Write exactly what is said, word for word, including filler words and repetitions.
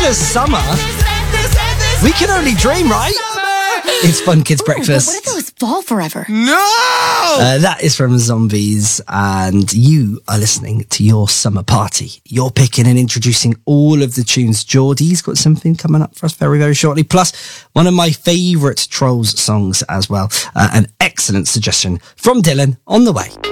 endless summer. We can only dream, right? It's Fun Kids Ooh, Breakfast. What if it was fall forever? No! Uh, that is from Zombies, and you are listening to your summer party. You're picking and introducing all of the tunes. Geordie's got something coming up for us very, very shortly. Plus, one of my favourite Trolls songs as well. Uh, an excellent suggestion from Dylan on the way.